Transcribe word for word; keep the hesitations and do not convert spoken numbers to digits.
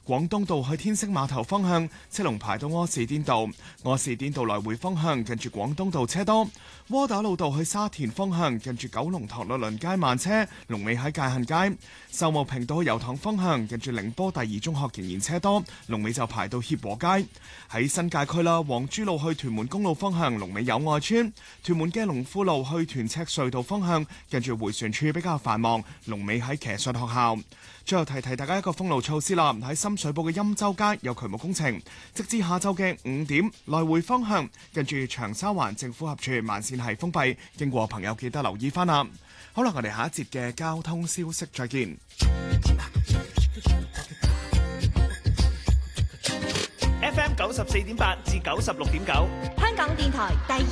廣東道去天星碼頭方向車龍排到柯士甸道，柯士甸道來回方向近住廣東道車多。窩打老道去沙田方向近住九龍塘律倫街慢車，龍尾喺界限街。秀茂坪道去油塘方向近住寧波第二中學仍然車多，龍尾就排到協和街。喺新界區啦，黃珠路去屯門公路方向龍尾友愛村，屯門嘅龍富路去屯赤隧道方向近住迴旋處比較繁忙，龍尾喺騎術學校。最後提提大家一個封路措施啦，喺深水埗嘅欽州街有渠務工程，直至下晝嘅五點，來回方向近住長沙灣政府合署慢線係封閉，經過朋友記得留意翻啦。好啦，我哋下一節嘅交通消息再見。 F M 九十四點八至九十六點九， 香港電台第二